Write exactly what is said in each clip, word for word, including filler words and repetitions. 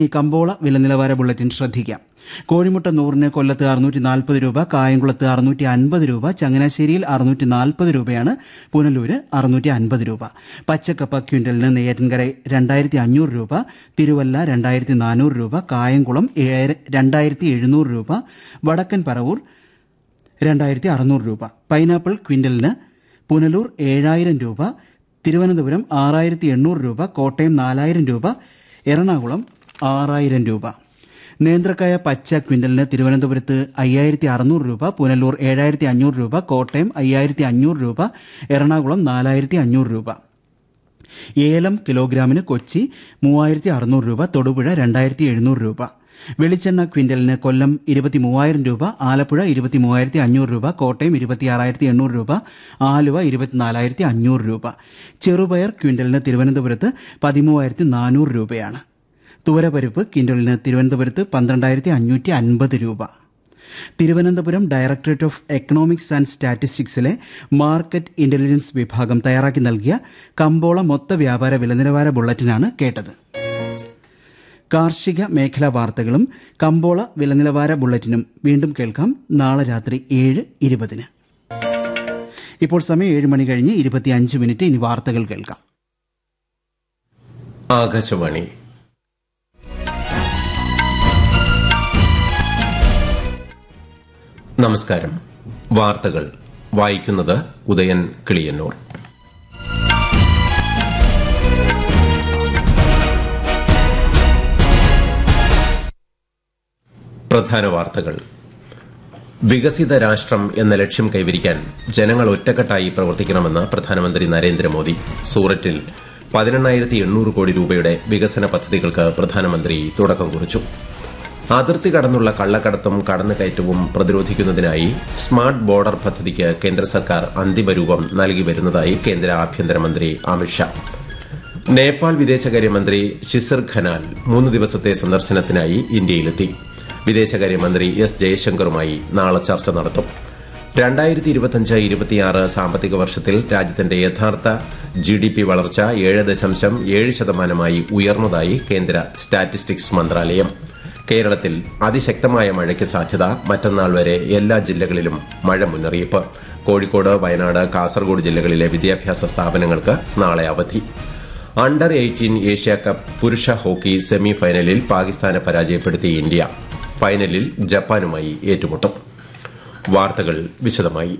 ഈ കമ്പോള വില നിലവാര ബുള്ളറ്റിൻ ശ്രദ്ധിക്കാം. കോഴിമുട്ട നൂറിന് കൊല്ലത്ത് അറുന്നൂറ്റി നാൽപ്പത് രൂപ, കായംകുളത്ത് അറുന്നൂറ്റി അൻപത് രൂപ, ചങ്ങനാശ്ശേരിയിൽ അറുന്നൂറ്റി നാൽപ്പത് രൂപയാണ്, പുനലൂര് അറുന്നൂറ്റി അൻപത് രൂപ. പച്ചക്കപ്പ ക്വിന്റലിന് നെയ്യാറ്റിൻകര രണ്ടായിരത്തി അഞ്ഞൂറ് രൂപ, തിരുവല്ല രണ്ടായിരത്തി നാനൂറ് രൂപ, കായംകുളം രണ്ടായിരത്തി എഴുന്നൂറ് രൂപ, വടക്കൻ പറവൂർ രണ്ടായിരത്തി അറുന്നൂറ് രൂപ. പൈനാപ്പിൾ ക്വിന്റലിന് പുനലൂർ ഏഴായിരം രൂപ, തിരുവനന്തപുരം ആറായിരത്തി എണ്ണൂറ് രൂപ, കോട്ടയം നാലായിരം രൂപ, എറണാകുളം ആറായിരം രൂപ. നേന്ത്രക്കായ പച്ച ക്വിന്റലിന് തിരുവനന്തപുരത്ത് അയ്യായിരത്തി അറുന്നൂറ് രൂപ, പുനലൂർ ഏഴായിരത്തി അഞ്ഞൂറ് രൂപ, കോട്ടയം അയ്യായിരത്തി അഞ്ഞൂറ് രൂപ, എറണാകുളം നാലായിരത്തി അഞ്ഞൂറ് രൂപ. ഏലം കിലോഗ്രാമിന് കൊച്ചി മൂവായിരത്തി അറുന്നൂറ് രൂപ, തൊടുപുഴ രണ്ടായിരത്തി എഴുന്നൂറ് രൂപ. വെളിച്ചെണ്ണ ക്വിന്റലിന് കൊല്ലം ഇരുപത്തി മൂവായിരം രൂപ, ആലപ്പുഴ ഇരുപത്തി മൂവായിരത്തി അഞ്ഞൂറ് രൂപ, കോട്ടയം ഇരുപത്തി ആറായിരത്തി എണ്ണൂറ് രൂപ, ആലുവ ഇരുപത്തിനാലായിരത്തി അഞ്ഞൂറ് രൂപ. ചെറുപയർ ക്വിന്റലിന് തിരുവനന്തപുരത്ത് പതിമൂവായിരത്തി നാനൂറ് രൂപയാണ്. തുവരപ്പരിപ്പ് ക്വിന്റലിന് തിരുവനന്തപുരത്ത് പന്ത്രണ്ടായിരത്തി അഞ്ഞൂറ്റി അൻപത് രൂപ. Thiruvananthapuram directorate of economics and സ്റ്റാറ്റിസ്റ്റിക്സിലെ market intelligence വിഭാഗം തയ്യാറാക്കി നൽകിയ കമ്പോള മൊത്ത വ്യാപാര വില നിലവാര ബുള്ളറ്റിനാണ് കേട്ടത്. കാർഷിക മേഖലാ വാർത്തകളും കമ്പോള വില നിലവാര ബുള്ളറ്റിനും വീണ്ടും കേൾക്കാം നാളെ രാത്രി ഏഴ് ഇരുപതിന്. ഇപ്പോൾ സമയം ഏഴ് മണി കഴിഞ്ഞ് ഇരുപത്തിയഞ്ച് മിനിറ്റ്. ഇനി വാർത്തകൾ കേൾക്കാം. ആകാശവാണി. നമസ്കാരം. വാർത്തകൾ വായിക്കുന്നത് ഉദയൻ കിളിയന്നൂർ. പ്രധാന വാർത്തകൾ. വികസിത രാഷ്ട്രം എന്ന ലക്ഷ്യം കൈവരിക്കാൻ ജനങ്ങൾ ഒറ്റക്കെട്ടായി പ്രവർത്തിക്കണമെന്ന് പ്രധാനമന്ത്രി നരേന്ദ്രമോദി. സൂററ്റിൽ പതിനെണ്ണായിരത്തി എണ്ണൂറ് കോടി രൂപയുടെ വികസന പദ്ധതികൾക്ക് പ്രധാനമന്ത്രി തുടക്കം കുറിച്ചു. അതിർത്തി കടന്നുള്ള കള്ളക്കടത്തും കടന്നുകയറ്റവും പ്രതിരോധിക്കുന്നതിനായി സ്മാർട്ട് ബോർഡർ പദ്ധതിക്ക് കേന്ദ്ര സർക്കാർ അന്തിമ രൂപം നൽകി വരുന്നതായി കേന്ദ്ര ആഭ്യന്തരമന്ത്രി അമിത്ഷാ. നേപ്പാൾ വിദേശകാര്യമന്ത്രി ശിസിർ ഖനാൽ മൂന്ന് ദിവസത്തെ സന്ദർശനത്തിനായി ഇന്ത്യയിലെത്തി. വിദേശകാര്യമന്ത്രി എസ് ജയശങ്കറുമായി നാളെ ചർച്ച നടത്തും. രണ്ടായിരത്തി ഇരുപത്തിയഞ്ച് ഇരുപത്തിയാറ് സാമ്പത്തിക വർഷത്തിൽ രാജ്യത്തിന്റെ യഥാർത്ഥ ജി ഡി പി വളർച്ച ഏഴ് ദശാംശം ഏഴ് ശതമാനമായി ഉയർന്നതായി കേന്ദ്ര സ്റ്റാറ്റിസ്റ്റിക്സ് മന്ത്രാലയം. കേരളത്തിൽ അതിശക്തമായ മഴയ്ക്ക് സാധ്യത. മറ്റന്നാൾ വരെ എല്ലാ ജില്ലകളിലും മഴ മുന്നറിയിപ്പ്. കോഴിക്കോട്, വയനാട്, കാസർഗോഡ് ജില്ലകളിലെ വിദ്യാഭ്യാസ സ്ഥാപനങ്ങൾക്ക് നാളെ അവധി. അണ്ടർ എയ്റ്റീൻ ഏഷ്യാകപ്പ് പുരുഷ ഹോക്കി സെമി ഫൈനലിൽ പാകിസ്ഥാനെ പരാജയപ്പെടുത്തി ഇന്ത്യ. ഫൈനലിൽ ജപ്പാനുമായി ഏറ്റുമുട്ടും. വാർത്തകൾ വിശദമായി.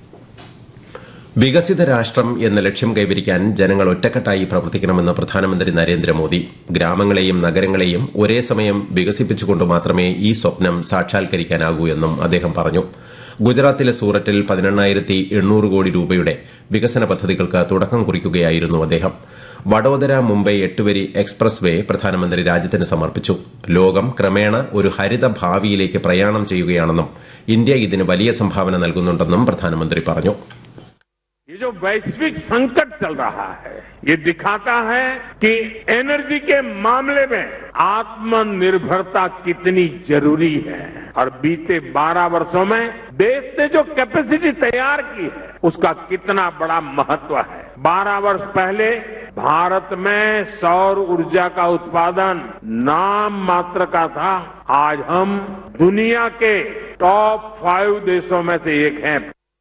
വികസിത രാഷ്ട്രം എന്ന ലക്ഷ്യം കൈവരിക്കാൻ ജനങ്ങൾ ഒറ്റക്കെട്ടായി പ്രവർത്തിക്കണമെന്ന് പ്രധാനമന്ത്രി നരേന്ദ്രമോദി. ഗ്രാമങ്ങളെയും നഗരങ്ങളെയും ഒരേ സമയം വികസിപ്പിച്ചുകൊണ്ട് മാത്രമേ ഈ സ്വപ്നം സാക്ഷാത്കരിക്കാനാകൂ എന്നും അദ്ദേഹം പറഞ്ഞു. ഗുജറാത്തിലെ സൂററ്റിൽ പതിനെണ്ണായിരത്തി എണ്ണൂറ് കോടി രൂപയുടെ വികസന പദ്ധതികൾക്ക് തുടക്കം കുറിക്കുകയായിരുന്നു അദ്ദേഹം. വഡോദര മുംബൈ എട്ടുവരി എക്സ്പ്രസ് വേ പ്രധാനമന്ത്രി രാജ്യത്തിന് സമർപ്പിച്ചു. ലോകം ക്രമേണ ഒരു ഹരിത ഭാവിയിലേക്ക് പ്രയാണം ചെയ്യുകയാണെന്നും ഇന്ത്യ ഇതിന് വലിയ സംഭാവന നൽകുന്നുണ്ടെന്നും പ്രധാനമന്ത്രി പറഞ്ഞു. ये जो वैश्विक संकट चल रहा है, ये दिखाता है कि एनर्जी के मामले में आत्मनिर्भरता कितनी जरूरी है. और बीते बारह वर्षों में देश ने जो कैपेसिटी तैयार की है, उसका कितना बड़ा महत्व है. बारह वर्ष पहले भारत में सौर ऊर्जा का उत्पादन नाम मात्र का था. आज हम दुनिया के टॉप फाइव देशों में से एक हैं.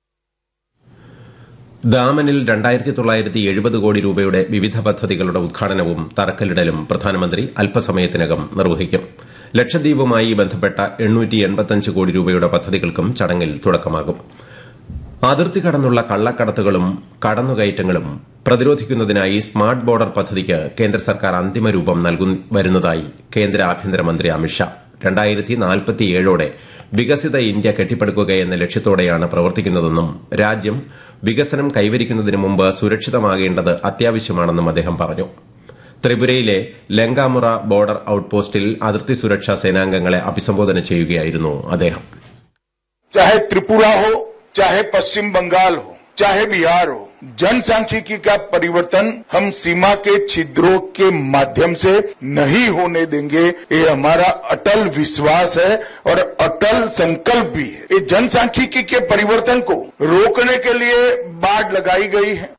ദാമനിൽ രണ്ടായിരത്തി തൊള്ളായിരത്തി എഴുപത് കോടി രൂപയുടെ വിവിധ പദ്ധതികളുടെ ഉദ്ഘാടനവും തറക്കല്ലിടലും പ്രധാനമന്ത്രി അല്പസമയത്തിനകം നിർവഹിക്കും. ലക്ഷദ്വീപുമായി ബന്ധപ്പെട്ട എണ്ണൂറ്റി എൺപത്തിയഞ്ച് കോടി രൂപയുടെ പദ്ധതികൾക്കും ചടങ്ങിൽ തുടക്കമാകും. അതിർത്തി കടന്നുള്ള കള്ളക്കടത്തുകളും കടന്നുകയറ്റങ്ങളും പ്രതിരോധിക്കുന്നതിനായി സ്മാർട്ട് ബോർഡർ പദ്ധതിക്ക് കേന്ദ്ര സർക്കാർ അന്തിമ രൂപം നൽകി വരുന്നതായി കേന്ദ്ര ആഭ്യന്തരമന്ത്രി അമിത്ഷാ. രണ്ടായിരത്തി നാൽപ്പത്തിയേഴോടെ വികസിത ഇന്ത്യ കെട്ടിപ്പടുക്കുക എന്ന ലക്ഷ്യത്തോടെയാണ് പ്രവർത്തിക്കുന്നതെന്നും രാജ്യം വികസനം കൈവരിക്കുന്നതിന് മുമ്പ് സുരക്ഷിതമാകേണ്ടത് അത്യാവശ്യമാണെന്നും അദ്ദേഹം പറഞ്ഞു. ത്രിപുരയിലെ ലങ്കാമുറ ബോർഡർ ഔട്ട്പോസ്റ്റിൽ അതിർത്തി സുരക്ഷാ സേനാംഗങ്ങളെ അഭിസംബോധന ചെയ്യുകയായിരുന്നു അദ്ദേഹം. चाहे त्रिपुरा हो, चाहे पश्चिम बंगाल हो, चाहे बिहार हो, जनसांख्यिकी का परिवर्तन हम सीमा के छिद्रों के माध्यम से नहीं होने देंगे. ये हमारा अटल विश्वास है और अटल संकल्प भी है. ये जनसांख्यिकी के परिवर्तन को रोकने के लिए बाड़ लगाई गई है.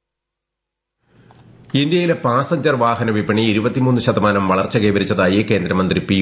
ഇന്ത്യയിലെ പാസഞ്ചർ വാഹന വിപണി ഇരുപത്തിമൂന്ന് ശതമാനം വളർച്ച കൈവരിച്ചതായി കേന്ദ്രമന്ത്രി പി